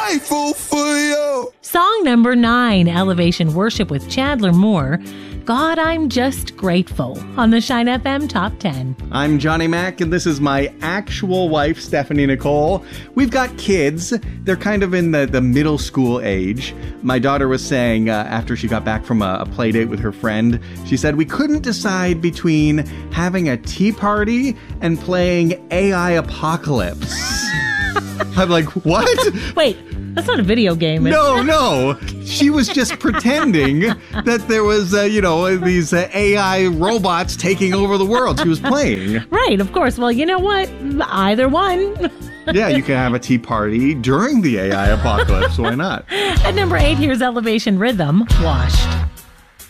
grateful for you. Song number 9, Elevation Worship with Chandler Moore. God, I'm Just Grateful on the Shine FM Top 10. I'm Johnny Mac, and this is my actual wife, Stephanie Nicole. We've got kids. They're kind of in the middle school age. My daughter was saying after she got back from a play date with her friend, she said, we couldn't decide between having a tea party and playing AI Apocalypse. I'm like, what? Wait, that's not a video game. No. She was just pretending that there was, these AI robots taking over the world. She was playing. Right, of course. Well, you know what? Either one. Yeah, you can have a tea party during the AI apocalypse. Why not? At number 8, here's Elevation Rhythm, Washed.